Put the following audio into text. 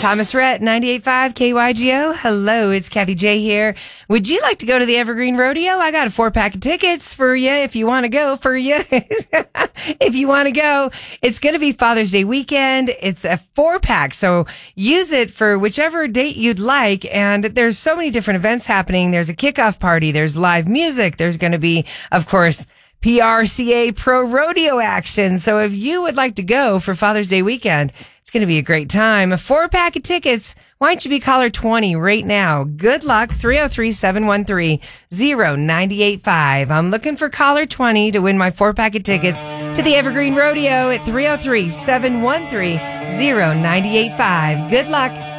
Thomas Rhett, 98.5 KYGO. Hello, it's Kathy J here. Would you like to go to the Evergreen Rodeo? I got a 4-pack of tickets for you if you want to go. If you want to go. It's going to be Father's Day weekend. It's a 4-pack, so use it for whichever date you'd like. And there's so many different events happening. There's a kickoff party. There's live music. There's going to be, of course, PRCA Pro Rodeo action. So if you would like to go for Father's Day weekend, it's going to be a great time. A 4-pack of tickets. Why don't you be caller 20 right now? Good luck. 303-713-0985. I'm looking for caller 20 to win my 4-pack of tickets to the Evergreen Rodeo at 303-713-0985. Good luck.